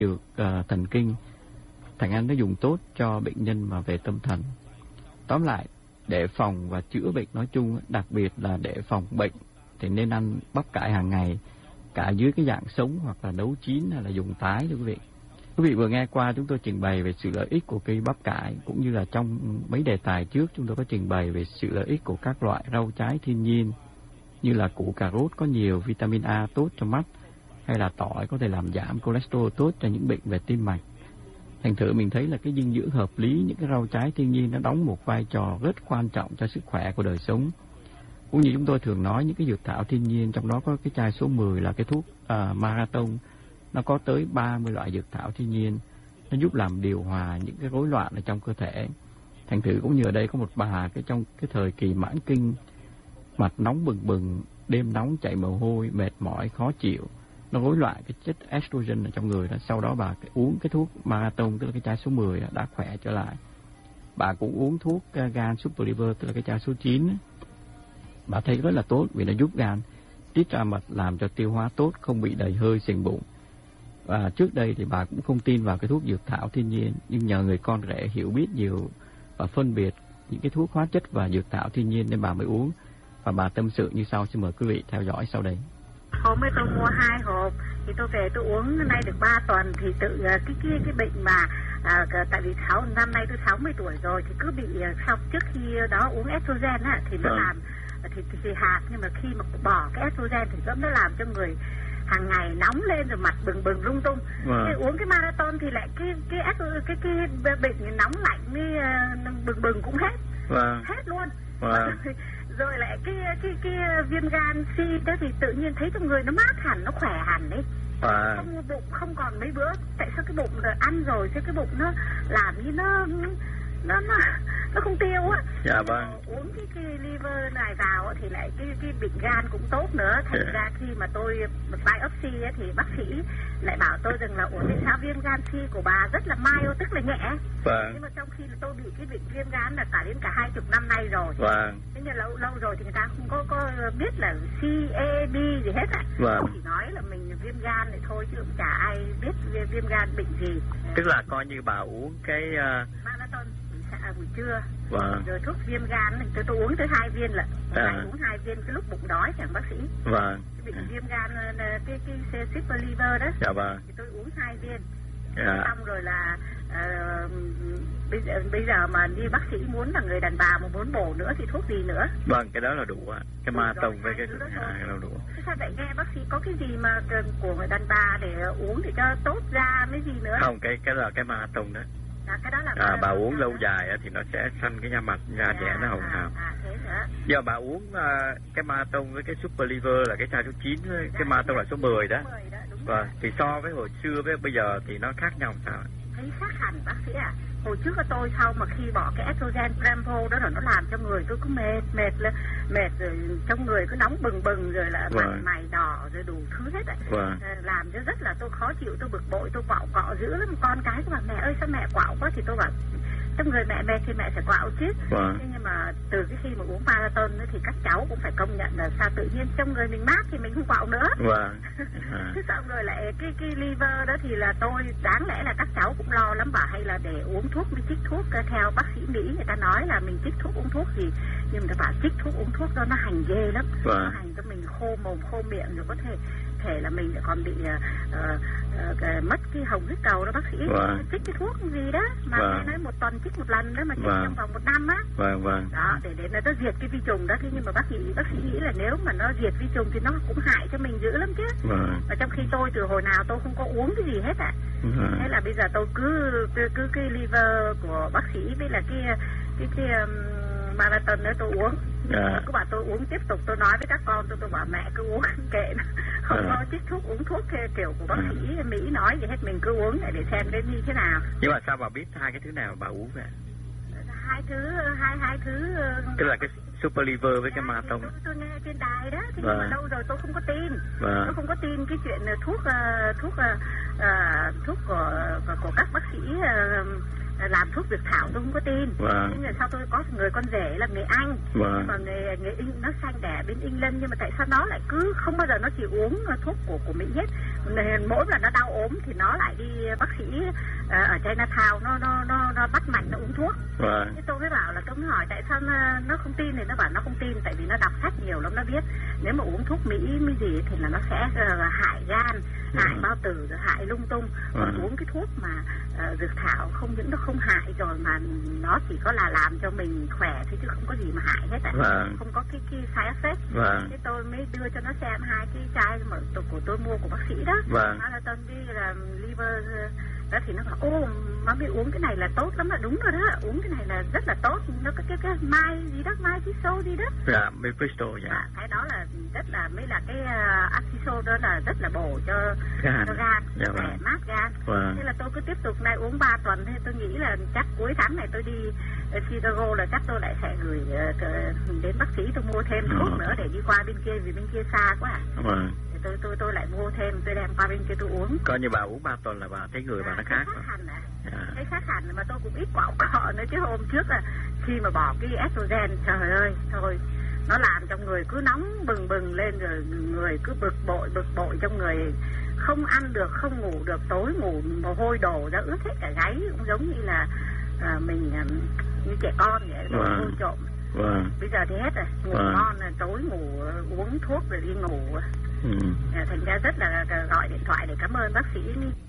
dược thần kinh, thằng Anh nó dùng tốt cho bệnh nhân mà về tâm thần. Tóm lại, để phòng và chữa bệnh nói chung, đặc biệt là để phòng bệnh thì nên ăn bắp cải hàng ngày, cả dưới cái dạng sống hoặc là nấu chín hay là dùng tái thưa quý vị. Quý vị vừa nghe qua chúng tôi trình bày về sự lợi ích của cây bắp cải, cũng như là trong mấy đề tài trước chúng tôi có trình bày về sự lợi ích của các loại rau trái thiên nhiên như là củ cà rốt có nhiều vitamin A tốt cho mắt, hay là tỏi có thể làm giảm cholesterol tốt cho những bệnh về tim mạch. Thành thử mình thấy là cái dinh dưỡng hợp lý, những cái rau trái thiên nhiên nó đóng một vai trò rất quan trọng cho sức khỏe của đời sống. Cũng như chúng tôi thường nói, những cái dược thảo thiên nhiên, trong đó có cái chai số 10 là cái thuốc Marathon, nó có tới 30 loại dược thảo thiên nhiên, nó giúp làm điều hòa những cái rối loạn ở trong cơ thể. Thành thử cũng như ở đây có một bà trong cái thời kỳ mãn kinh, mặt nóng bừng bừng, đêm nóng chảy mồ hôi, mệt mỏi, khó chịu, nó rối loạn cái chất estrogen ở trong người đó. Sau đó bà uống cái thuốc Marathon, tức là cái chai số 10 đó, đã khỏe trở lại. Bà cũng uống thuốc gan Super Liver, tức là cái chai số 9 đó. Bà thấy rất là tốt vì nó giúp gan tiết ra mật, làm cho tiêu hóa tốt, không bị đầy hơi sình bụng. Và trước đây thì bà cũng không tin vào cái thuốc dược thảo thiên nhiên, nhưng nhờ người con rể hiểu biết nhiều và phân biệt những cái thuốc hóa chất và dược thảo thiên nhiên nên bà mới uống. Và bà tâm sự như sau, xin mời quý vị theo dõi sau đây. Hôm nay tôi mua 2 hộp thì tôi về tôi uống nay được 3 tuần thì tự cái bệnh mà tại vì năm nay tôi 60 tuổi rồi thì cứ bị sau trước khi đó uống estrogen á thì nó làm thì hạt, nhưng mà khi mà bỏ cái estrogen thì nó làm cho người hàng ngày nóng lên rồi mặt bừng bừng lung tung. Uống cái Marathon thì lại cái bệnh nóng lạnh với bừng bừng cũng hết. Hết luôn. Rồi lại cái viêm gan C đó thì tự nhiên thấy trong người nó mát hẳn, nó khỏe hẳn đấy. Không bụng không còn mấy bữa, tại sao cái bụng ăn rồi chứ cái bụng nó làm như nó không tiêu á. Dạ vâng. Uống cái liver này vào thì lại cái bệnh gan cũng tốt nữa. Thành ra khi mà tôi biopsy ấy, thì bác sĩ lại bảo tôi rằng là ủa sao viêm gan C của bà rất là mild, tức là nhẹ. Nhưng mà trong khi là tôi bị cái bệnh viêm gan là cả 20 năm nay rồi. Thế nhưng lâu rồi thì người ta không có biết là CAD gì hết ạ. Chỉ nói là mình viêm gan này thôi chứ cũng chả ai biết viêm gan bệnh gì. Tức là coi như bà uống cái Marathon buổi trưa, rồi thuốc viêm gan này tôi uống tới 2 viên lận. Uống 2 viên cái lúc bụng đói chẳng bác sĩ. Cái bệnh viêm gan cái Super Liver đó. Thì tôi uống 2 viên. Xong rồi là bây giờ mà đi bác sĩ muốn là người đàn bà mà muốn bổ nữa thì thuốc gì nữa? Cái đó là đủ ạ. Cái Marathon với cái là đủ. Thế sao lại nghe bác sĩ có cái gì mà của người đàn bà để uống thì cho tốt da mấy gì nữa? Không, cái là cái Marathon đó. Cái đó là bà uống lâu dài thì nó sẽ xanh cái da mặt, da trẻ nó hồng hào. Giờ bà uống cái Marathon với cái Super Liver là cái chai số 9, cái Marathon là số 10 đó. Thì so với hồi xưa với bây giờ thì nó khác nhau sao? Thấy khác hẳn bác sĩ ạ. Hồi trước của tôi sau mà khi bỏ cái estrogen Prempo đó rồi nó làm cho người tôi cứ mệt rồi trong người cứ nóng bừng bừng rồi là mặt mày đỏ rồi đủ thứ hết ạ. Làm cho rất là tôi khó chịu, tôi bực bội, tôi quạo cọ dữ lắm. Con cái của bà mẹ ơi sao mẹ quạo quá, thì tôi bảo trong người mẹ mệt thì mẹ phải quạo chứ. Thế nhưng mà từ cái khi mà uống Marathon thì các cháu cũng phải công nhận là sao tự nhiên trong người mình mát thì mình không quạo nữa. Thế xong rồi lại cái liver đó thì là tôi đáng lẽ là các cháu cũng lo lắm, bảo hay là để uống thuốc mới chích thuốc. Theo bác sĩ Mỹ người ta nói là mình chích thuốc uống thuốc gì, nhưng mà bảo chích thuốc uống thuốc đó nó hành ghê lắm. Nó hành cho mình khô mồm khô miệng, rồi có thể là mình còn bị mất cái hồng huyết cầu đó bác sĩ. Chích cái thuốc gì đó mà nghe nói 1 tuần chích 1 lần đó mà chích trong vòng 1 năm á. Đó để nó diệt cái vi trùng đó. Thế nhưng mà bác sĩ nghĩ là nếu mà nó diệt vi trùng thì nó cũng hại cho mình dữ lắm chứ. Và trong khi tôi từ hồi nào tôi không có uống cái gì hết ạ. Thế là bây giờ tôi cứ cái liver của bác sĩ với là cái Marathon đó tôi uống. Cứ bảo tôi uống tiếp tục, tôi nói với các con tôi bảo mẹ cứ uống kệ nó. Không có chích thuốc uống thuốc kiểu của bác sĩ Mỹ nói gì hết, mình cứ uống để xem đến như thế nào. Nhưng mà sao bà biết 2 cái thứ nào bà uống vậy? Hai thứ tức là cái Super Liver với cái Marathon. Tôi nghe trên đài đó, thế nhưng mà lâu rồi tôi không có tin. Tôi không có tin cái chuyện thuốc của các bác sĩ làm thuốc dược thảo tôi không có tin. Nhưng mà sau tôi có người con rể là người Anh, nhưng mà người Anh nó sanh đẻ bên England, nhưng mà tại sao nó lại cứ không bao giờ nó chỉ uống thuốc của Mỹ hết. Mỗi lần nó đau ốm thì nó lại đi bác sĩ ở Chinatown nó bắt mạch nó uống thuốc. Thế tôi mới bảo là tôi mới hỏi tại sao nó không tin, thì nó bảo nó không tin tại vì nó đọc sách nhiều lắm, nó biết nếu mà uống thuốc Mỹ gì thì là nó sẽ hại gan, hại bao tử, hại lung tung. Còn uống cái thuốc mà dược thảo không những nó không hại rồi mà nó chỉ có là làm cho mình khỏe thôi chứ không có gì mà hại hết không có cái side effect. Thế tôi mới đưa cho nó xem 2 cái chai mà của tôi mua của bác sĩ đó, Marathon đi là liver đó, thì nó bảo má biết uống cái này là tốt lắm, là đúng rồi đó, uống cái này là rất là tốt, nó có cái mai gì đó, mai Fiso gì đó, cái đó là rất là mới là cái Fiso đó là rất là bổ cho gan, khỏe mát gan. Thế là tôi cứ tiếp tục nay uống 3 tuần, thế tôi nghĩ là chắc cuối tháng này tôi đi Chicago là chắc tôi lại sẽ gửi đến bác sĩ tôi mua thêm thuốc nữa để đi qua bên kia, vì bên kia xa quá. Tôi lại mua thêm, tôi đem qua bên kia tôi uống. Coi như bà uống 3 tuần là bà thấy người bà nó khác. Thấy khác hẳn mà tôi cũng ít quạo cọ nữa, chứ hôm trước là khi mà bỏ cái estrogen, trời ơi, thôi nó làm trong người cứ nóng bừng bừng lên, rồi người cứ bực bội trong người, không ăn được, không ngủ được, tối ngủ mồ hôi đổ ra ướt hết cả gáy, cũng giống như là mình như trẻ con vậy, đổ hôi trộm. Bây giờ thì hết rồi, ngủ ngon là tối ngủ uống thuốc rồi đi ngủ. Thành ra rất là gọi điện thoại để cảm ơn bác sĩ.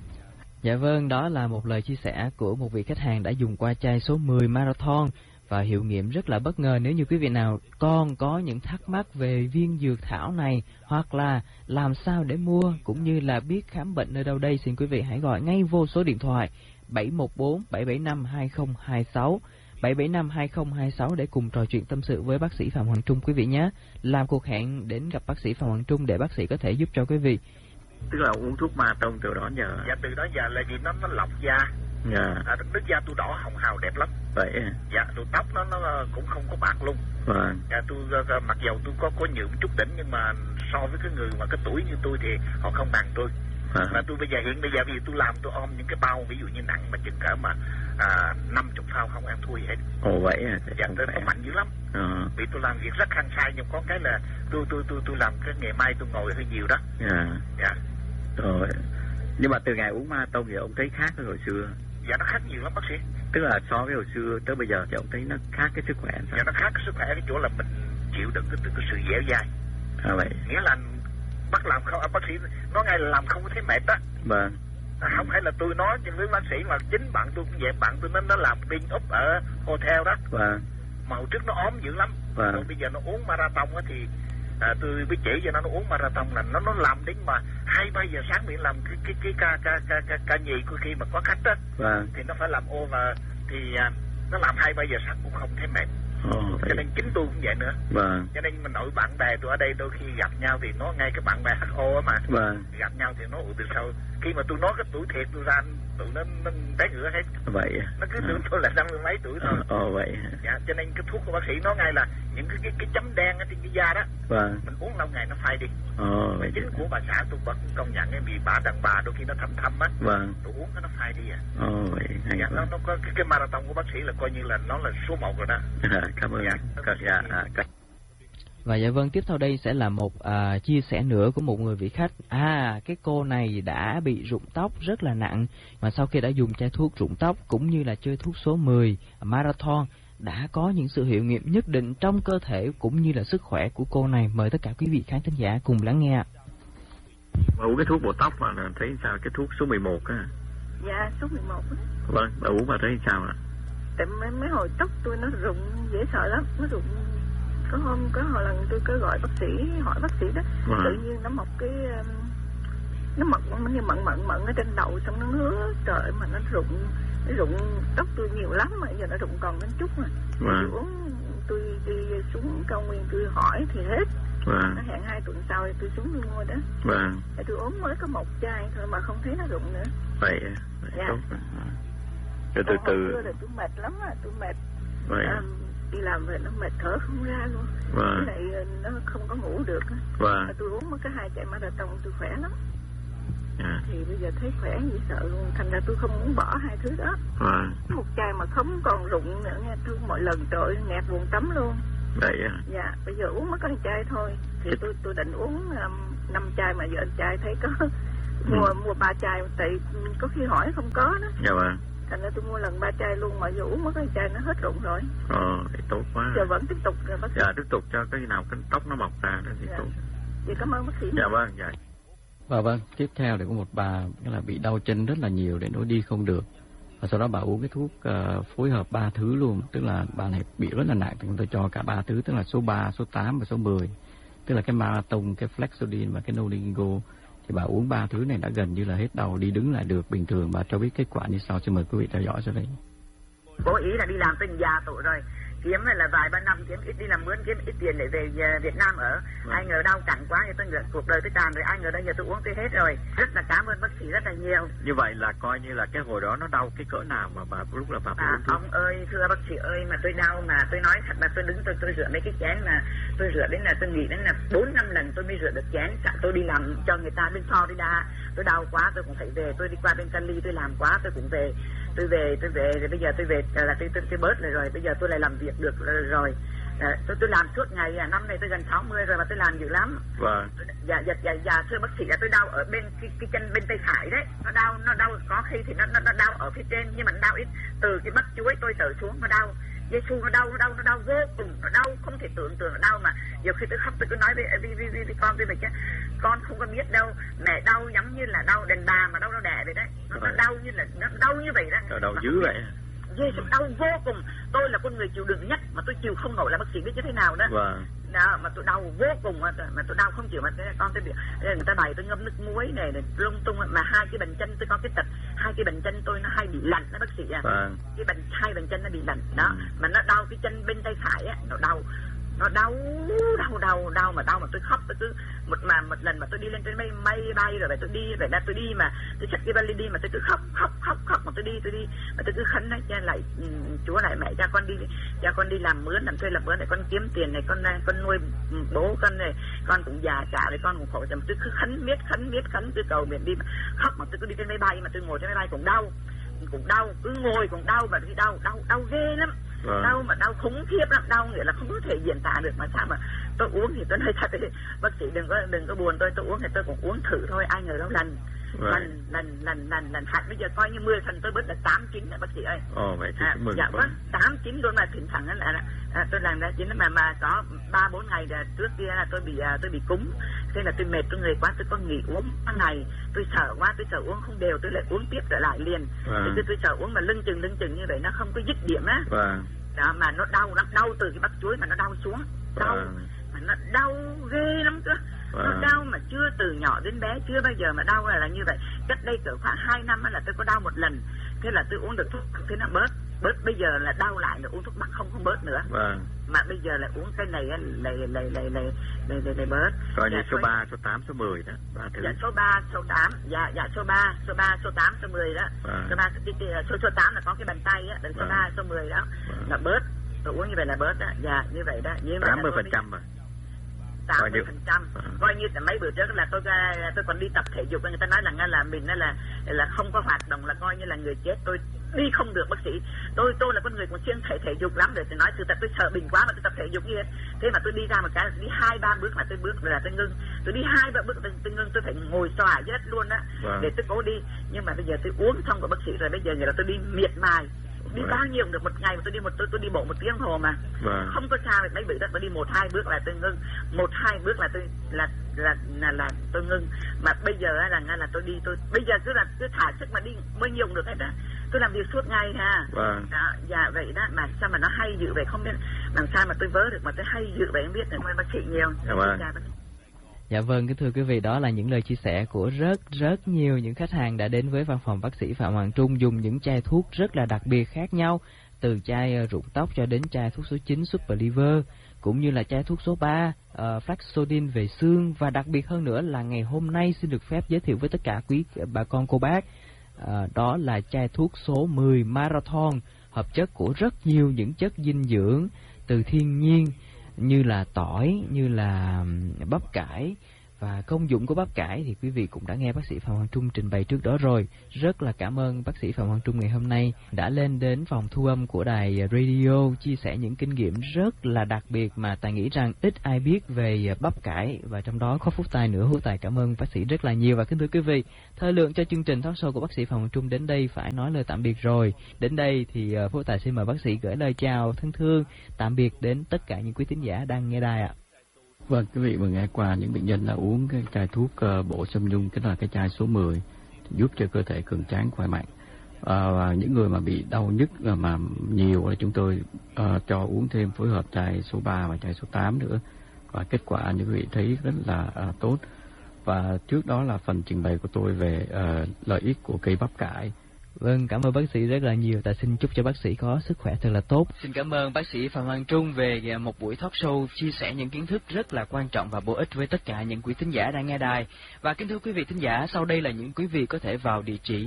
Dạ vâng, đó là một lời chia sẻ của một vị khách hàng đã dùng qua chai số 10 Marathon và hiệu nghiệm rất là bất ngờ. Nếu như quý vị nào còn có những thắc mắc về viên dược thảo này, hoặc là làm sao để mua, cũng như là biết khám bệnh nơi đâu đây, xin quý vị hãy gọi ngay vô số điện thoại 714 775 2026 775 2026 để cùng trò chuyện tâm sự với bác sĩ Phạm Hoàng Trung quý vị nhé. Làm cuộc hẹn đến gặp bác sĩ Phạm Hoàng Trung để bác sĩ có thể giúp cho quý vị. Tức là uống thuốc Marathon từ đó giờ. Dạ từ đó giờ là vì nó lọc da. Nước da tôi đỏ hồng hào đẹp lắm. Vậy. Dạ, tôi tóc nó cũng không có bạc luôn. Dạ, tôi mặc dầu tôi có nhuộm chút đỉnh, nhưng mà so với cái người mà cái tuổi như tôi thì họ không bằng tôi. Mà tôi hiện bây giờ vì tôi làm tôi ôm những cái bao ví dụ như nặng mà chừng cỡ mà 50 phao không ăn thua gì hết. Vậy à? Dạ, tôi mạnh dữ lắm. Vì tôi làm việc rất hăng say, nhưng có cái là tôi làm cái nghề may tôi ngồi hơi nhiều đó. Dạ. Rồi. Nhưng mà từ ngày uống Marathon thì ông thấy khác với hồi xưa? Dạ nó khác nhiều lắm bác sĩ. Tức là so với hồi xưa tới bây giờ thì ông thấy nó khác cái sức khỏe sao? Dạ nó khác cái sức khỏe cái chỗ là mình chịu đựng cái sự dẻo dai. Vậy. Nghĩa là bác làm không, bác sĩ nói ngay là làm không có thấy mệt đó. Không phải là tôi nói với bác sĩ, mà chính bạn tôi cũng vậy, bạn tôi nó làm pin úp ở hotel đó. Mà hồi trước nó ốm dữ lắm. Rồi bây giờ nó uống Marathon á thì tôi mới chỉ cho nó uống Marathon là nó làm đến mà 2-3 giờ sáng mình làm cái ca nhì, của khi mà có khách đó thì nó phải làm ô, và thì nó làm 2-3 giờ sáng cũng không thấy mệt. Cho nên chính tôi cũng vậy nữa. Cho nên mình nội bạn bè tôi ở đây đôi khi gặp nhau thì nó ngay cái bạn bè HO á mà gặp nhau thì nó từ sau khi mà tôi nói cái tuổi thiệt tôi ra tụi nó té ngửa hết. Vậy nó cứ tưởng tôi là 50 mấy tuổi thôi. Vậy. Dạ, cho nên cái thuốc của bác sĩ nói ngay là những cái chấm đen ở trên cái da đó mình uống lâu ngày nó phai đi. Vậy chính của bà xã tôi bác công nhận vì bà đàn bà đôi khi nó thâm á. Tôi uống nó phai đi à. Vậy. Dạ, nó có cái Marathon của bác sĩ là coi như là nó là số 1 rồi đó. Cảm ơn. Và dạ vâng, tiếp theo đây sẽ là một chia sẻ nữa của một người vị khách. Cái cô này đã bị rụng tóc rất là nặng, mà sau khi đã dùng chai thuốc rụng tóc cũng như là chơi thuốc số 10 Marathon đã có những sự hiệu nghiệm nhất định trong cơ thể cũng như là sức khỏe của cô này. Mời tất cả quý vị khán thính giả cùng lắng nghe. Bà uống cái thuốc bổ tóc mà thấy sao, cái thuốc số 11 á? Dạ, số 11 á. Vâng, bà uống bà thấy sao ạ? Tại mấy hồi tóc tôi nó rụng dễ sợ lắm, nó rụng. Có hồi lần tôi cứ gọi bác sĩ, hỏi bác sĩ đó, tự nhiên nó mọc cái nó mọc như mận ở trên đầu, xong nó ngứa, trời mà nó rụng tóc tôi nhiều lắm, mà giờ nó rụng còn đến chút mà. Tôi đi xuống cao nguyên tôi hỏi thì hết. Nó hẹn 2 tuần sau thì tôi xuống tôi mua đó. Tôi uống mới có 1 chai thôi mà không thấy nó rụng nữa. Vậy tốt. Rồi từ từ tôi mệt lắm á, tôi mệt. Đi làm về nó mệt thở không ra luôn. Với lại nó không có ngủ được. Tôi uống cái 2 chai Marathon tôi khỏe lắm. Thì bây giờ thấy khỏe như sợ luôn, thành ra tôi không muốn bỏ hai thứ đó. Một chai mà không còn rụng nữa nha, tôi mỗi lần trời nghẹt buồn tắm luôn. Vậy à? Dạ, bây giờ uống mới có 1 chai thôi. Thì tôi định uống 5 chai mà giờ anh trai thấy có mua 3 chai, tại có khi hỏi không có đó. Dạ vâng. Thành ra tôi mua lần 3 chai luôn, mà giờ uống mới có 1 chai nó hết rụng rồi. Thì tốt quá. Giờ vẫn tiếp tục rồi bác sĩ. Dạ, tiếp tục cho cái nào cái tóc nó mọc ra đó thì tốt. Dạ, cảm ơn bác sĩ. Dạ vâng, dạ. Vâng, tiếp theo thì có một bà là bị đau chân rất là nhiều để nó đi không được. Và sau đó bà uống cái thuốc phối hợp 3 thứ luôn, tức là bà này bị rất là nặng thì chúng tôi cho cả 3 thứ, tức là số 3, số 8 và số 10. Tức là cái Marathon, cái Flexodin và cái Nolingo. Thì bà uống 3 thứ này đã gần như là hết đau, đi đứng lại được bình thường. Bà cho biết kết quả như sau, xin mời quý vị theo dõi sau đây. Cố ý là đi làm tới già tuổi rồi, kiếm là vài ba năm kiếm ít, đi làm mướn kiếm ít tiền để về Việt Nam ở. Ai ngờ đau cẳng quá thì tôi ngược cuộc đời tôi tràn rồi, ai ngờ bây giờ tôi uống tôi hết rồi. Rất là cảm ơn bác sĩ rất là nhiều. Như vậy là coi như là cái hồi đó nó đau cái cỡ nào mà bà lúc là bà uống thuốc? Ông ơi, thưa bác sĩ ơi, mà tôi đau mà tôi nói thật là tôi đứng tôi rửa mấy cái chén mà tôi rửa đến là tôi nghĩ đến là 4-5 lần tôi mới rửa được chén. Tôi đi làm cho người ta bên Florida, tôi đau quá tôi cũng phải về, tôi đi qua bên Cali tôi làm quá tôi cũng về. Tôi về rồi bây giờ tôi về là tôi bớt rồi, bây giờ tôi lại làm việc được rồi. Tôi làm suốt ngày, năm nay tôi gần 60 rồi mà tôi làm dữ lắm. Vâng. Dạ thưa bác sĩ là tôi đau ở bên cái chân bên tay phải đấy, nó đau có khi thì nó đau ở phía trên nhưng mà nó đau ít, từ cái bắp chuối tôi trở xuống nó đau. Giê-xu nó đau vô cùng, nó đau không thể tưởng tượng, nó đau mà nhiều khi tôi khóc tôi cứ nói với con tôi chứ con không có biết đâu, mẹ đau giống như là đau đàn bà mà đau đẻ vậy đấy, nó đau như là nó đau như vậy đó. Đau dữ vậy. Giê-xu đau vô cùng, tôi là con người chịu đựng nhất mà tôi chịu không nổi là bác sĩ biết như thế nào đó. Vâng. Đó, mà tôi đau vô cùng mà tôi đau không chịu, mà thế con tôi bị người ta bày tôi ngâm nước muối này lung tung, mà hai cái bàn chân tôi có cái tật, hai cái bàn chân tôi nó hay bị lạnh đó bác sĩ à. Vâng. Hai bàn chân nó bị lạnh đó, mà nó đau cái chân bên tay phải á, nó đau mà tôi khóc, tôi cứ một lần mà tôi đi lên trên máy bay rồi tôi đi mà tôi xách cái vali đi mà tôi cứ khóc mà tôi đi mà tôi cứ khấn đấy lại Chúa lại mẹ cho con đi làm mướn thuê làm mướn để con kiếm tiền này, con nuôi bố con này, con cũng già cả rồi con cũng khổ, mà tôi cứ khấn miết tôi cầu nguyện đi mà khóc, mà tôi cứ đi trên máy bay mà tôi ngồi trên máy bay cũng đau, cứ ngồi cũng đau mà đi đau ghê lắm. Đau mà đau khủng khiếp lắm, đau nghĩa là không có thể diễn tả được, mà sao mà tôi uống thì tôi nói thật đấy, bác sĩ đừng có buồn tôi uống thì tôi cũng uống thử thôi, ai ngờ đâu lần hạt bây giờ coi như 10 phần tôi bớt là 8-9 bác sĩ ơi. Vậy thì mừng. Dạ vâng, 8-9 luôn, mà thỉnh thoảng là tôi làm ra 9 mà có 3-4 ngày trước kia là tôi bị cúm, thế là tôi mệt trong người quá, tôi có nghỉ uống một ngày, tôi sợ quá, tôi sợ uống không đều, tôi lại uống tiếp trở lại liền. Tôi sợ uống mà lưng chừng như vậy nó không có dứt điểm á. Đó mà nó đau từ cái bắp chuối mà nó đau xuống, mà nó đau ghê lắm cơ. Nó đau mà chưa từ nhỏ đến bé, chưa bao giờ mà đau là như vậy. Cách đây cỡ khoảng 2 năm là tôi có đau một lần, thế là tôi uống được thuốc thế nó bớt, bây giờ là đau lại nữa, uống thuốc bắc không bớt nữa. Mà bây giờ là uống cái này lại bớt. Coi như số 3, số 8, số 10 đó. Dạ số 3, số 8, dạ số 3, số 8, số 10 đó. Số 8 là có cái bàn tay á, số 3, số 10 đó là bớt. Tôi uống như vậy là bớt đó, dạ như vậy đó. 80% mà. 80%. Coi như là mấy bữa trước là tôi còn đi tập thể dục, người ta nói là mình là không có hoạt động là coi như là người chết, tôi đi không được bác sĩ. Tôi là con người còn siêng thể dục lắm, để tôi nói sự thật, tôi sợ bệnh quá mà tôi tập thể dục như thế mà tôi đi ra một cái đi 2-3 bước mà tôi bước là tôi ngưng, tôi đi 2-3 bước tôi ngưng, tôi phải ngồi xòa dưới đất luôn đó để tôi cố đi. Nhưng mà bây giờ tôi uống xong của bác sĩ rồi, bây giờ người ta tôi đi miệt mài, đi bao nhiêu được một ngày mà tôi đi bộ 1 tiếng hồ mà không có sao. Mấy bữa đó tôi đi 1-2 bước là tôi ngưng, 1-2 bước là tôi là tôi ngưng. Mà bây giờ là tôi bây giờ cứ thả sức mà đi bao nhiêu được hết đó, tôi làm việc suốt ngày ha. Đó, dạ vậy đó, mà sao mà nó hay dữ vậy không biết làm sao mà tôi vớ được, mà tôi hay dữ vậy không biết. Cảm ơn bác sĩ nhiều. Dạ vâng, kính thưa quý vị, đó là những lời chia sẻ của rất nhiều những khách hàng đã đến với văn phòng bác sĩ Phạm Hoàng Trung dùng những chai thuốc rất là đặc biệt khác nhau, từ chai rụng tóc cho đến chai thuốc số 9 Super Liver, cũng như là chai thuốc số 3 Flexodin về xương, và đặc biệt hơn nữa là ngày hôm nay xin được phép giới thiệu với tất cả quý bà con cô bác, đó là chai thuốc số 10 Marathon, hợp chất của rất nhiều những chất dinh dưỡng từ thiên nhiên như là tỏi, như là bắp cải Và công dụng của bắp cải thì quý vị cũng đã nghe bác sĩ Phạm Hoàng Trung trình bày trước đó rồi. Rất là cảm ơn bác sĩ Phạm Hoàng Trung ngày hôm nay đã lên đến phòng thu âm của đài radio chia sẻ những kinh nghiệm rất là đặc biệt mà Tài nghĩ rằng ít ai biết về bắp cải, và trong đó có Phúc Tài nữa. Phúc Tài cảm ơn bác sĩ rất là nhiều. Và kính thưa quý vị, thời lượng cho chương trình talk show của bác sĩ Phạm Hoàng Trung đến đây phải nói lời tạm biệt rồi. Đến đây thì Phúc Tài xin mời bác sĩ gửi lời chào thân thương tạm biệt đến tất cả những quý thính giả đang nghe đài ạ. Vâng, quý vị vừa nghe qua những bệnh nhân đã uống cái chai thuốc bổ Sâm Nhung, cái là cái chai số 10, giúp cho cơ thể cường tráng khỏe mạnh. Và những người mà bị đau nhức mà nhiều là chúng tôi cho uống thêm phối hợp chai số 3 và chai số 8 nữa. Và kết quả như quý vị thấy rất là tốt. Và trước đó là phần trình bày của tôi về lợi ích của cây bắp cải. Vâng, cảm ơn bác sĩ rất là nhiều. Ta xin chúc cho bác sĩ có sức khỏe thật là tốt. Xin cảm ơn bác sĩ Phạm Hoàng Trung về một buổi talk show chia sẻ những kiến thức rất là quan trọng và bổ ích với tất cả những quý thính giả đang nghe đài. Và kính thưa quý vị thính giả, sau đây là những quý vị có thể vào địa chỉ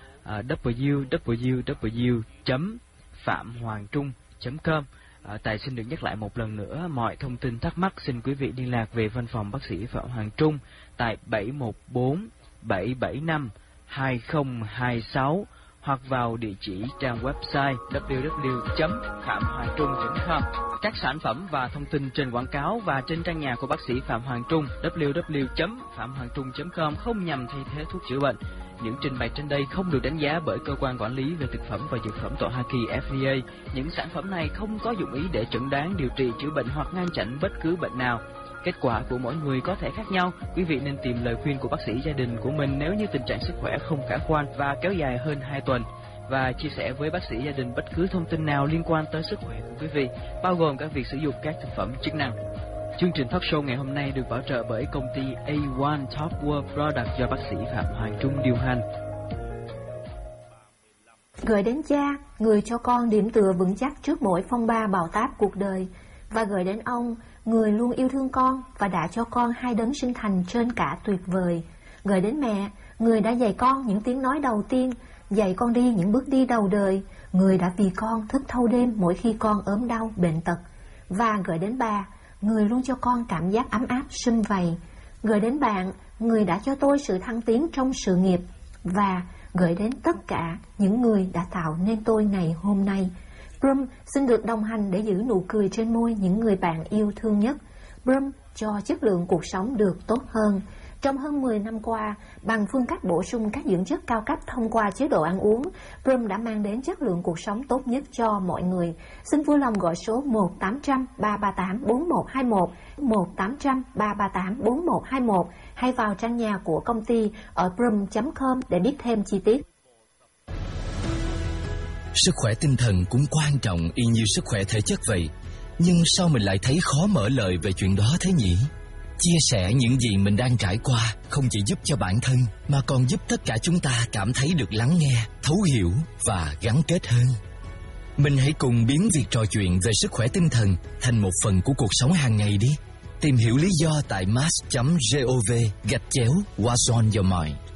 www.phạm-hoàng-trung.com. Tài xin được nhắc lại một lần nữa, mọi thông tin thắc mắc xin quý vị liên lạc về văn phòng bác sĩ Phạm Hoàng Trung tại 714 775 2026 hoặc vào địa chỉ trang website www.phạm-hoàng-trung.com. Các sản phẩm và thông tin trên quảng cáo và trên trang nhà của bác sĩ Phạm Hoàng Trung www.phạm-hoàng-trung.com không nhằm thay thế thuốc chữa bệnh. Những trình bày trên đây không được đánh giá bởi cơ quan quản lý về thực phẩm và dược phẩm tại Hoa Kỳ FDA. Những sản phẩm này không có dụng ý để chẩn đoán, điều trị, chữa bệnh hoặc ngăn chặn bất cứ bệnh nào. Kết quả của mỗi người có thể khác nhau. Quý vị nên tìm lời khuyên của bác sĩ gia đình của mình nếu như tình trạng sức khỏe không khả quan và kéo dài hơn 2 tuần. Và chia sẻ với bác sĩ gia đình bất cứ thông tin nào liên quan tới sức khỏe của quý vị, bao gồm cả việc sử dụng các thực phẩm chức năng. Chương trình talk show ngày hôm nay được bảo trợ bởi công ty A1 Top World Product do bác sĩ Phạm Hoàng Trung điều hành. Gửi đến cha, người cho con điểm tựa vững chắc trước mỗi phong ba bão táp cuộc đời. Và gửi đến ông, người luôn yêu thương con và đã cho con 2 đấng sinh thành trên cả tuyệt vời. Gửi đến mẹ, người đã dạy con những tiếng nói đầu tiên, dạy con đi những bước đi đầu đời, người đã vì con thức thâu đêm mỗi khi con ốm đau, bệnh tật. Và gửi đến bà, người luôn cho con cảm giác ấm áp, sum vầy. Gửi đến bạn, người đã cho tôi sự thăng tiến trong sự nghiệp. Và gửi đến tất cả những người đã tạo nên tôi ngày hôm nay. Brum xin được đồng hành để giữ nụ cười trên môi những người bạn yêu thương nhất. Brum cho chất lượng cuộc sống được tốt hơn. Trong hơn 10 năm qua, bằng phương cách bổ sung các dưỡng chất cao cấp thông qua chế độ ăn uống, Brum đã mang đến chất lượng cuộc sống tốt nhất cho mọi người. Xin vui lòng gọi số 1-800-338-4121, 1-800-338-4121 hay vào trang nhà của công ty ở brum.com để biết thêm chi tiết. Sức khỏe tinh thần cũng quan trọng y như sức khỏe thể chất vậy. Nhưng sao mình lại thấy khó mở lời về chuyện đó thế nhỉ? Chia sẻ những gì mình đang trải qua không chỉ giúp cho bản thân mà còn giúp tất cả chúng ta cảm thấy được lắng nghe, thấu hiểu và gắn kết hơn. Mình hãy cùng biến việc trò chuyện về sức khỏe tinh thần thành một phần của cuộc sống hàng ngày đi. Tìm hiểu lý do tại mass.gov/What's on your mind.